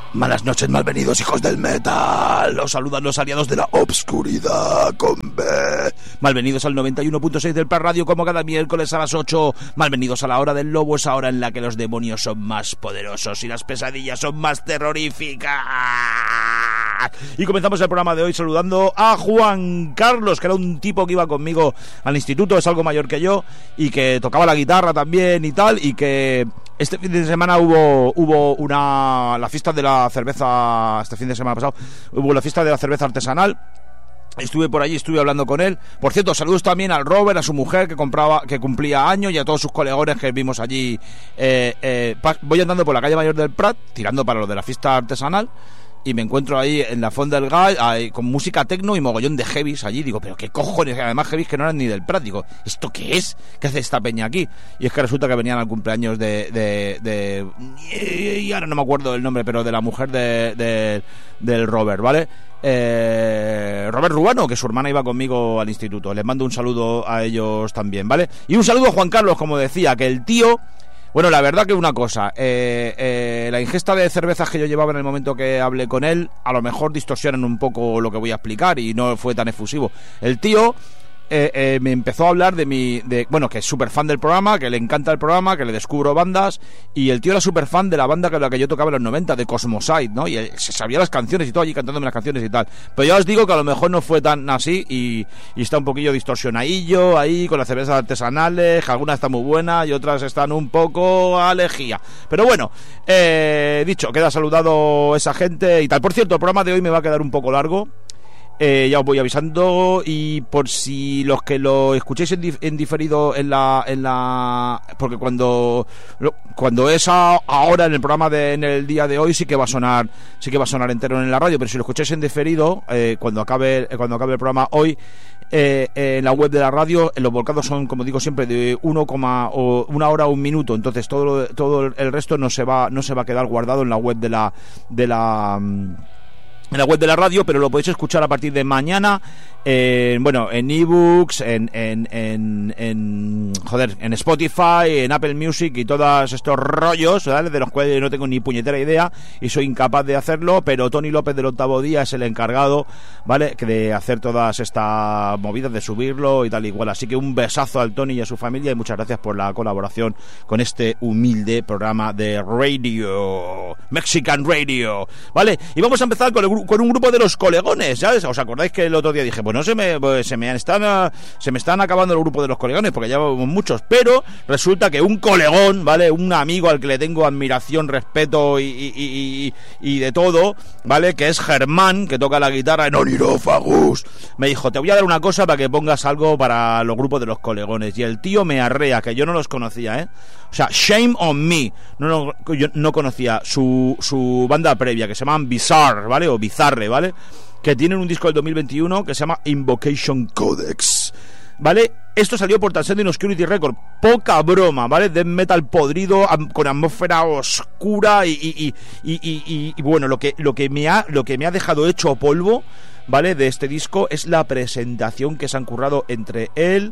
Malas noches, malvenidos hijos del metal. Os saludan los aliados de la obscuridad con B. Malvenidos al 91.6 del Plan Radio, como cada miércoles a las 8. Malvenidos a la hora del lobo, esa hora en la que los demonios son más poderosos y las pesadillas son más terroríficas. Y comenzamos el programa de hoy saludando a Juan Carlos, que era un tipo que iba conmigo al instituto, es algo mayor que yo, y que tocaba la guitarra también y tal, y que este fin de semana hubo la fiesta de la cerveza. Este fin de semana pasado hubo la fiesta de la cerveza artesanal. Estuve por allí, estuve hablando con él. Por cierto, saludos también al Robert, a su mujer que cumplía años, y a todos sus colegones que vimos allí. Voy andando por la calle Mayor del Prat, tirando para lo de la fiesta artesanal, y me encuentro ahí en la Font del Gall con música tecno y mogollón de heavies allí. Digo, pero qué cojones, además heavies que no eran ni del Prat. Digo, ¿esto qué es? ¿Qué hace esta peña aquí? Y es que resulta que venían al cumpleaños y ahora no me acuerdo del nombre, pero de la mujer del Robert, ¿vale? Robert Rubano, que su hermana iba conmigo al instituto. Les mando un saludo a ellos también, ¿vale? Y un saludo a Juan Carlos, como decía, que el tío... Bueno, la verdad que una cosa, la ingesta de cervezas que yo llevaba en el momento que hablé con él, a lo mejor distorsionan un poco lo que voy a explicar y no fue tan efusivo. El tío me empezó a hablar bueno, que es súper fan del programa, que le encanta el programa, que le descubro bandas, y el tío era súper fan de la banda con la que yo tocaba en los 90, de Cosmosite, ¿no? Y se sabía las canciones y todo allí cantándome las canciones y tal. Pero ya os digo que a lo mejor no fue tan así y está un poquillo distorsionadillo ahí con las cervezas artesanales, que algunas están muy buenas y otras están un poco a lejía. Pero bueno, dicho, queda saludado esa gente y tal. Por cierto, el programa de hoy me va a quedar un poco largo. Ya os voy avisando, y por si los que lo escuchéis en diferido porque cuando es ahora en el programa en el día de hoy sí que va a sonar entero en la radio, pero si lo escucháis en diferido cuando acabe el programa hoy, en la web de la radio, los volcados son, como digo siempre, de 1 hora o 1 minuto, entonces todo el resto no se va a quedar guardado en la web de la web de la radio, pero lo podéis escuchar a partir de mañana, en ebooks, en Spotify, en Apple Music y todos estos rollos, ¿vale? De los cuales no tengo ni puñetera idea y soy incapaz de hacerlo, pero Tony López del Octavo Día es el encargado, ¿vale?, de hacer todas estas movidas, de subirlo y tal igual. Así que un besazo al Tony y a su familia, y muchas gracias por la colaboración con este humilde programa de radio, Mexican Radio, ¿vale? Y vamos a empezar con un grupo de los colegones, ¿sabes? ¿Os acordáis que el otro día dije, bueno, se me están acabando el grupo de los colegones, porque ya vamos muchos, pero resulta que un colegón, ¿vale?, un amigo al que le tengo admiración, respeto y de todo, ¿vale?, que es Germán, que toca la guitarra en Onirófagus, me dijo, te voy a dar una cosa para que pongas algo para los grupos de los colegones, y el tío me arrea, que yo no los conocía, o sea, shame on me, yo no conocía su banda previa, que se llaman Bizarre, ¿vale?, o Bizarre, ¿vale?, que tienen un disco del 2021 que se llama Invocation Codex, ¿vale? Esto salió por Transcending Obscurity Record, poca broma, ¿vale? Death metal podrido, con atmósfera oscura y bueno, lo que me ha dejado hecho polvo, ¿vale?, de este disco es la presentación que se han currado entre él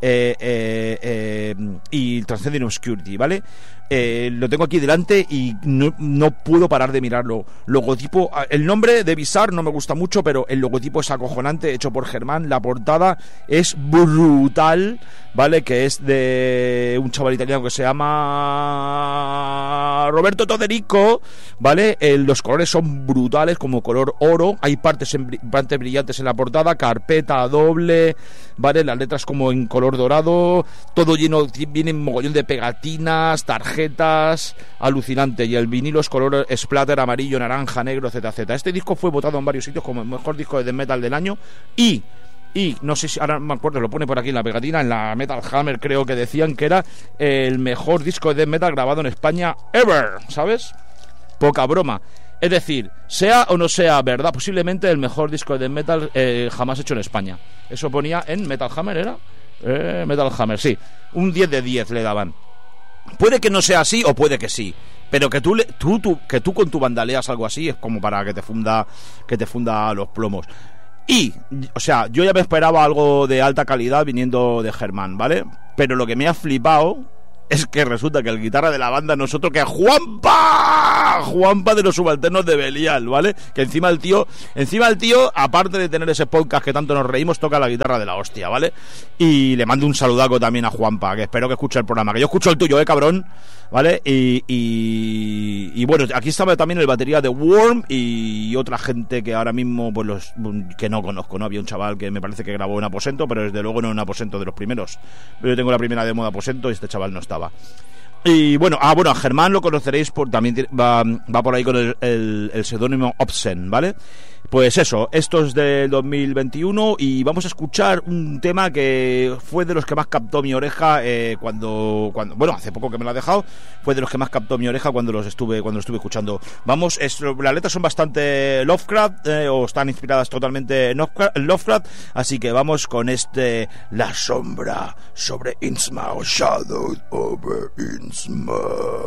y Transcending Obscurity, ¿vale? Lo tengo aquí delante y no puedo parar de mirarlo. Logotipo, el nombre de Bizarre no me gusta mucho, pero el logotipo es acojonante, hecho por Germán. La portada es brutal, ¿vale?, que es de un chaval italiano que se llama Roberto Toderico, ¿vale? Los colores son brutales, como color oro. Hay partes brillantes en la portada, carpeta doble, ¿vale? Las letras como en color dorado, todo lleno, viene un mogollón de pegatinas, tarjetas, alucinante, y el vinilo es color splatter, amarillo, naranja, negro, etc. Este disco fue votado en varios sitios como el mejor disco de death metal del año, y no sé si ahora me acuerdo, lo pone por aquí en la pegatina, en la Metal Hammer creo que decían que era el mejor disco de death metal grabado en España ever, ¿sabes? Poca broma. Es decir, sea o no sea verdad, posiblemente el mejor disco de death metal jamás hecho en España. Eso ponía en Metal Hammer, ¿era? Metal Hammer, sí. Un 10 de 10 le daban. Puede que no sea así o puede que sí, pero que tú con tu banda leas algo así es como para que te funda los plomos. Y, o sea, yo ya me esperaba algo de alta calidad viniendo de Germán, ¿vale? Pero lo que me ha flipado es que resulta que el guitarra de la banda no es otro que Juanpa de los Subalternos de Belial, ¿vale? Que encima el tío, aparte de tener ese podcast que tanto nos reímos, toca la guitarra de la hostia, ¿vale? Y le mando un saludaco también a Juanpa, que espero que escuche el programa, que yo escucho el tuyo, cabrón, ¿vale? Y bueno, aquí estaba también el batería de Worm y otra gente que ahora mismo, pues que no conozco, ¿no? Había un chaval que me parece que grabó en Aposento, pero desde luego no en Aposento de los primeros. Yo tengo la primera demo de Aposento y este chaval no estaba. Y bueno, a Germán lo conoceréis también va por ahí con el seudónimo Obscene, ¿vale? Pues eso, esto es del 2021 y vamos a escuchar un tema que fue de los que más captó mi oreja cuando bueno, hace poco que me lo ha dejado, fue de los que más captó mi oreja cuando lo estuve escuchando. Vamos, las letras son bastante Lovecraft, o están inspiradas totalmente en Lovecraft, así que vamos con La sombra sobre Innsmouth, Shadows over Innsmouth.